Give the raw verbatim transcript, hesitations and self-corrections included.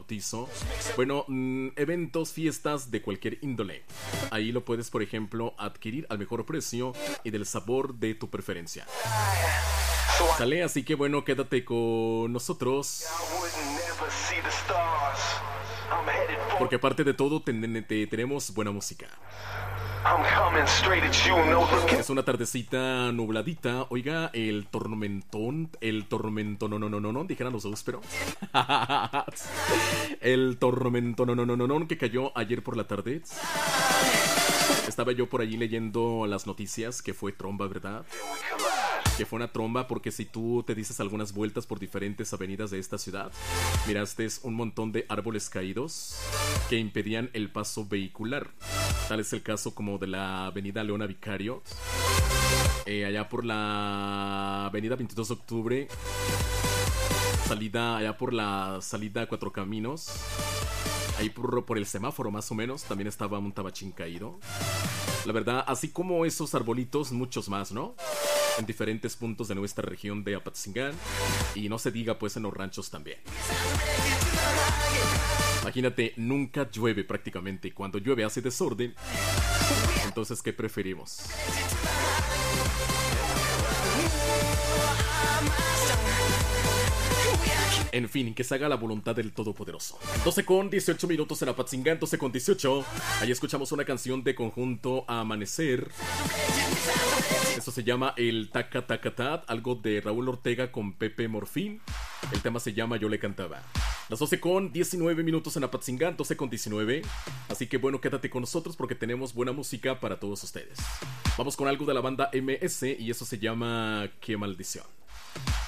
bautizo. Bueno, mmm, eventos, fiestas de cualquier índole. Ahí lo puedes, por ejemplo, adquirir al mejor precio y del sabor de tu preferencia. Sale, así que bueno, quédate con nosotros. Porque aparte de todo, ten- te- tenemos buena música. Es una tardecita nubladita. Oiga, el tormentón, el tormentón, no, no, no, no, no, dijeran los dos, pero el tormentón, no, no, no, no, no, que cayó ayer por la tarde. Estaba yo por allí leyendo las noticias, que fue tromba, ¿verdad? Que fue una tromba, porque si tú te dices algunas vueltas por diferentes avenidas de esta ciudad, miraste un montón de árboles caídos que impedían el paso vehicular. Tal es el caso como de la avenida Leona Vicario, eh, allá por la avenida veintidós de octubre, salida, allá por la salida Cuatro Caminos, ahí por, por el semáforo más o menos, también estaba un tabachín caído. La verdad, así como esos arbolitos, muchos más, ¿no? En diferentes puntos de nuestra región de Apatzingán. Y no se diga pues en los ranchos también. Imagínate, nunca llueve prácticamente. Y cuando llueve hace desorden. Entonces, ¿qué preferimos? En fin, que se haga la voluntad del Todopoderoso. doce con dieciocho minutos en Apatzingán, doce con dieciocho. Ahí escuchamos una canción de conjunto Amanecer. Eso se llama el Taca Taca Tat, algo de Raúl Ortega con Pepe Morfín. El tema se llama Yo le cantaba. Las doce con diecinueve minutos en Apatzingán, doce con diecinueve. Así que bueno, quédate con nosotros porque tenemos buena música para todos ustedes. Vamos con algo de la banda M S y eso se llama Qué maldición.